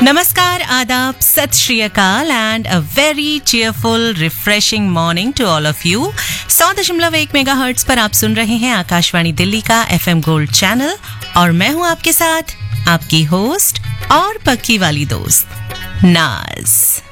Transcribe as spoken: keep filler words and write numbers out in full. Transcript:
नमस्कार, आदाब, सत श्री अकाल and a very cheerful refreshing morning to all of you. सौ दशमलव एक मेगा हर्ट्ज पर आप सुन रहे हैं आकाशवाणी दिल्ली का एफएम गोल्ड चैनल और मैं हूं आपके साथ आपकी होस्ट और पक्की वाली दोस्त नाज।